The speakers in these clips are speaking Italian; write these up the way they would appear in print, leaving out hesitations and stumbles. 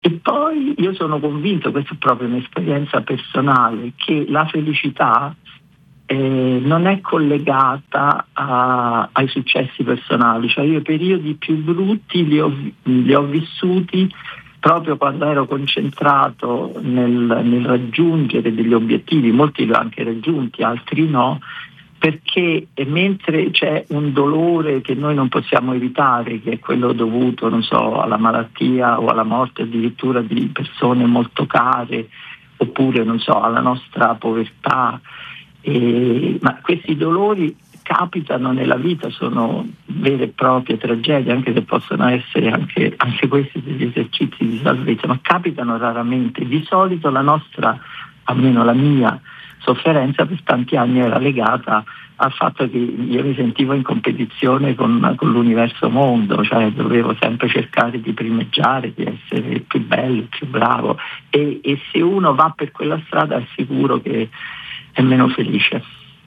E poi io sono convinto, questa è proprio un'esperienza personale, che la felicità non è collegata ai successi personali. Cioè io i periodi più brutti li ho vissuti proprio quando ero concentrato nel raggiungere degli obiettivi. Molti li ho anche raggiunti, altri no, perché mentre c'è un dolore che noi non possiamo evitare, che è quello dovuto, non so, alla malattia o alla morte addirittura di persone molto care, oppure, non so, alla nostra povertà, ma questi dolori capitano nella vita, sono vere e proprie tragedie, anche se possono essere anche questi degli esercizi di salvezza, ma capitano raramente. Di solito la nostra, almeno la mia, sofferenza per tanti anni era legata al fatto che io mi sentivo in competizione con l'universo mondo, cioè dovevo sempre cercare di primeggiare, di essere il più bello, il più bravo, e se uno va per quella strada è sicuro che è meno felice.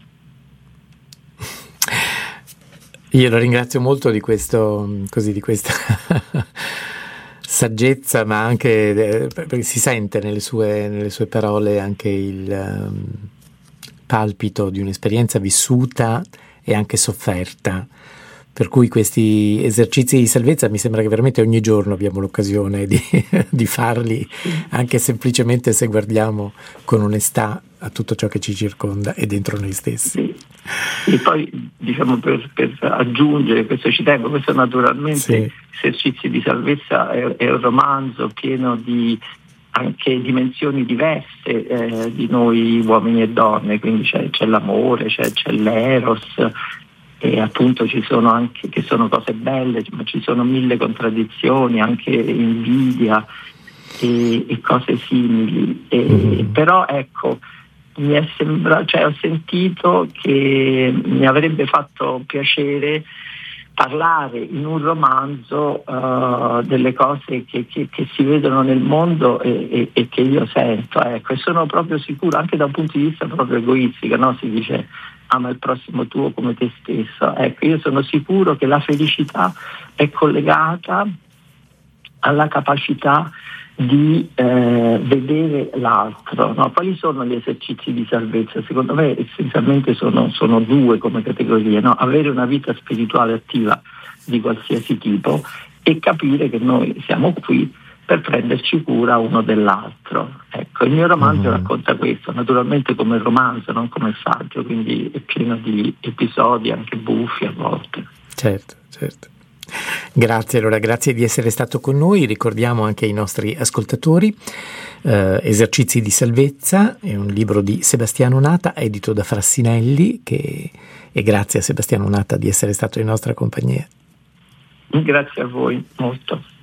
Io la ringrazio molto di questa saggezza, ma anche perché si sente nelle sue parole anche il palpito di un'esperienza vissuta e anche sofferta, per cui questi esercizi di salvezza mi sembra che veramente ogni giorno abbiamo l'occasione di farli, anche semplicemente se guardiamo con onestà a tutto ciò che ci circonda e dentro noi stessi. E poi, diciamo, per aggiungere, questo ci tengo, questo naturalmente, Esercizi di salvezza è un romanzo pieno di anche dimensioni diverse di noi uomini e donne, quindi c'è l'amore, c'è l'eros, e appunto ci sono anche, che sono cose belle, ma ci sono mille contraddizioni, anche invidia e cose simili. Però ecco, mi è ho sentito che mi avrebbe fatto piacere parlare in un romanzo delle cose che si vedono nel mondo e che io sento, ecco, e sono proprio sicuro, anche da un punto di vista proprio egoistico, no? Si dice ama il prossimo tuo come te stesso. Ecco, io sono sicuro che la felicità è collegata alla capacità di vedere l'altro, no? Quali sono gli esercizi di salvezza? Secondo me essenzialmente sono due come categorie, no? Avere una vita spirituale attiva di qualsiasi tipo e capire che noi siamo qui per prenderci cura uno dell'altro. Ecco, il mio romanzo racconta questo, naturalmente come romanzo, non come saggio, quindi è pieno di episodi anche buffi a volte. Certo. Grazie, allora grazie di essere stato con noi. Ricordiamo anche ai nostri ascoltatori Esercizi di salvezza è un libro di Sebastiano Nata, edito da Frassinelli, e grazie a Sebastiano Nata di essere stato in nostra compagnia. Grazie a voi molto.